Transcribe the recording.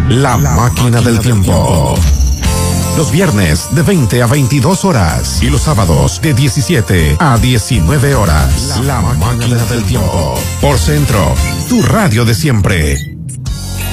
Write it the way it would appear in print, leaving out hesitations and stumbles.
La Máquina del Tiempo. Los viernes de 20 a 22 horas y los sábados de 17 a 19 horas. La Máquina del Tiempo. Por Centro, tu radio de siempre.